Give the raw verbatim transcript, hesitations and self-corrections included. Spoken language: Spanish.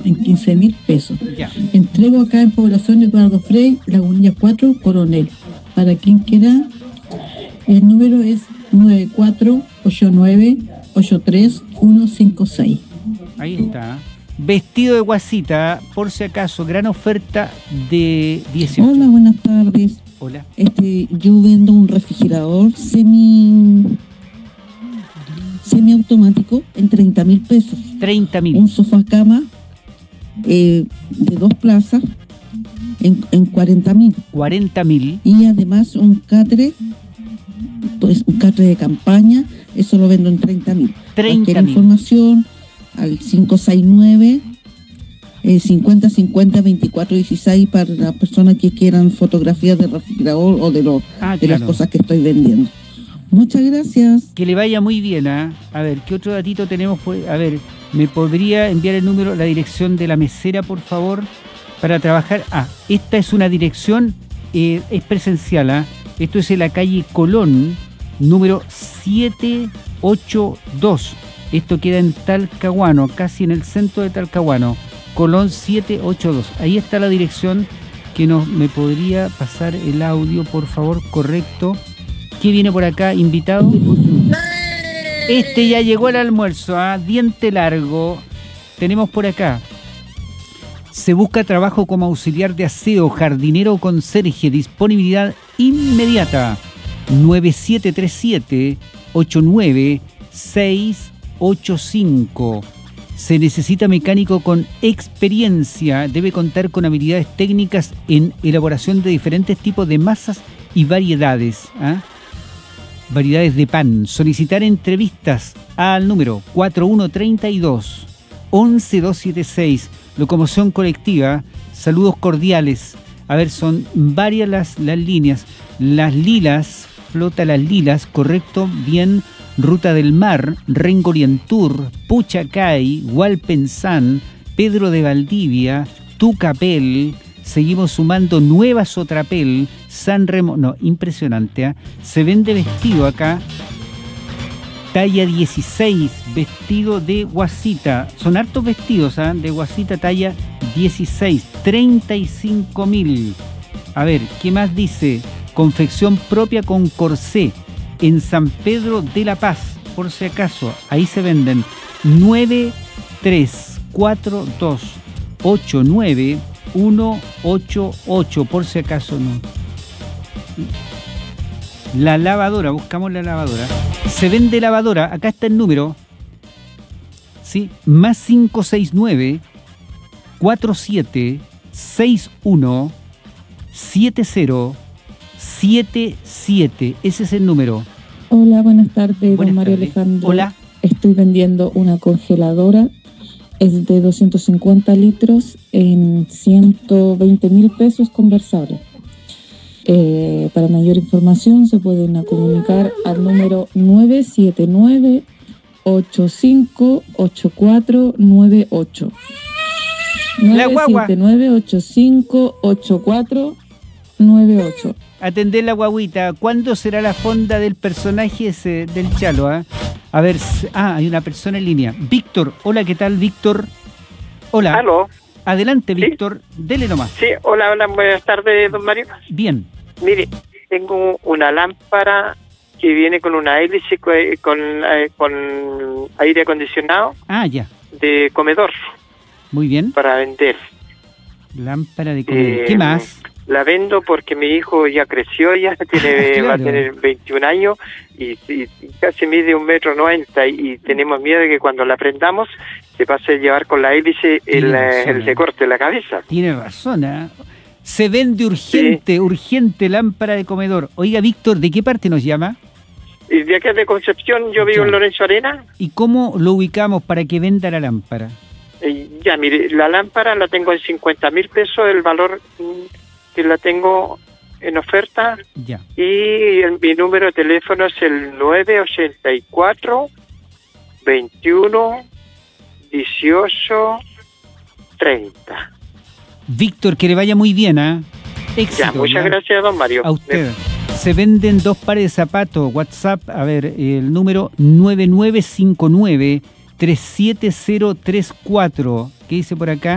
en quince mil pesos. Ya. Entrego acá en Población Eduardo Frei, Lagunilla cuatro, Coronel. Para quien quiera, el número es nueve cuatro ocho nueve ocho tres uno cinco seis. Ahí está. Vestido de guasita, por si acaso, gran oferta de dieciocho. Hola, buenas tardes. Hola. Este, yo vendo un refrigerador semi semiautomático en treinta mil pesos. treinta mil. Un sofá cama eh, de dos plazas en, en cuarenta mil. cuarenta mil. Y además un catre, pues un catre de campaña, eso lo vendo en treinta mil. treinta mil. Información al cinco seis nueve eh, cincuenta cincuenta veinticuatro dieciséis para las personas que quieran fotografías de refrigerador o de, lo, Ah, de claro. las cosas que estoy vendiendo. Muchas gracias. Que le vaya muy bien, ¿ah? A ver, ¿qué otro datito tenemos? A ver, ¿me podría enviar el número, la dirección de la mesera, por favor, para trabajar? Ah, esta es una dirección, eh, es presencial, ¿ah? Esto es en la calle Colón, número setecientos ochenta y dos. Esto queda en Talcahuano, casi en el centro de Talcahuano. Colón setecientos ochenta y dos. Ahí está la dirección. Que nos, me podría pasar el audio, por favor, correcto. ¿Qué viene por acá, invitado? Este ya llegó al almuerzo, ¿ah? Diente largo. Tenemos por acá. Se busca trabajo como auxiliar de aseo, jardinero o conserje. Disponibilidad inmediata. nueve siete tres siete ocho nueve seis ocho cinco. Se necesita mecánico con experiencia. Debe contar con habilidades técnicas en elaboración de diferentes tipos de masas y variedades. ¿Ah? Variedades de pan. Solicitar entrevistas al número cuatro uno tres dos once dos siete seis. Locomoción colectiva. Saludos cordiales. A ver, son varias las, las líneas. Las Lilas, Flota Las Lilas, correcto, bien. Ruta del Mar, Rengorientur, Puchacay, Hualpensán, Pedro de Valdivia, Tucapel. Seguimos sumando Nueva Sotrapel, San Remo. No, impresionante, ¿eh? Se vende vestido acá. Talla dieciséis, vestido de guasita. Son hartos vestidos, ¿eh? De guasita talla dieciséis, treinta y cinco mil. A ver, ¿qué más dice? Confección propia con corsé. En San Pedro de la Paz, por si acaso, ahí se venden nueve tres cuatro dos ocho nueve uno ocho ocho, por si acaso no. La lavadora, buscamos la lavadora. Se vende lavadora, acá está el número, ¿sí? Más cinco seis nueve cuatro siete seis uno siete cero siete siete. Ese es el número. Hola, buenas tardes, Buenas don Mario tardes. Alejandro. Hola. Estoy vendiendo una congeladora. Es de doscientos cincuenta litros en ciento veinte mil pesos conversable. Eh, para mayor información se pueden comunicar al número nueve siete nueve ocho cinco ocho cuatro nueve ocho. La guagua. nueve siete nueve ocho cinco ocho cuatro nueve ocho. Atender la guaguita. ¿Cuándo será la fonda del personaje ese del Chalo? ¿Ah? A ver, ah, hay una persona en línea. Víctor, hola, ¿qué tal, Víctor? Hola. ¿Aló? Adelante, ¿Sí? Víctor, dele nomás. Sí, hola, hola, buenas tardes, don Mario. Bien. Mire, tengo una lámpara que viene con una hélice co- con, eh, con aire acondicionado Ah, ya. de comedor Muy bien. para vender. Lámpara de comedor. Eh, ¿Qué más? La vendo porque mi hijo ya creció, ya tiene, Claro. va a tener veintiún años y, y- y casi mide un metro noventa y, y tenemos miedo de que cuando la prendamos se pase a llevar con la hélice el, Tiene eh, razón, el ¿eh? recorte de la cabeza. Tiene razón, ¿ah? Se vende urgente, urgente lámpara de comedor. Oiga, Víctor, ¿de qué parte nos llama? Y de acá de Concepción, yo vivo Ya. en Lorenzo Arena. ¿Y cómo lo ubicamos para que venda la lámpara? Eh, ya, mire, la lámpara la tengo en cincuenta mil pesos, el valor mm, que la tengo en oferta. Ya. Y el- mi número de teléfono es el nueve ocho cuatro veintiuno dieciocho treinta. Víctor, que le vaya muy bien, ¿ah? Éxito. Ya, muchas ¿ya? gracias, don Mario. A usted. Se venden dos pares de zapatos. WhatsApp, a ver, el número nueve nueve cinco nueve tres siete cero tres cuatro. ¿Qué dice por acá?